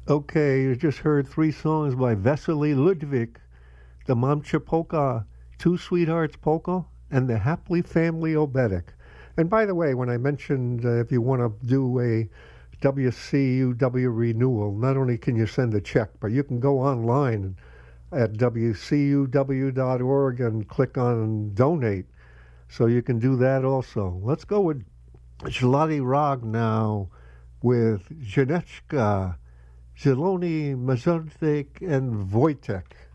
Okay, you just heard three songs by Vesely Ludwig, the Mamcha Polka, Two Sweethearts Polka, and the Happily Family Obetic. And by the way, when I mentioned if you want to do a WCUW renewal, not only can you send a check, but you can go online at WCUW.org and click on donate. So you can do that also. Let's go with Zloty Rog now with Janechka, Zielony Mazurnik, and Wojtek.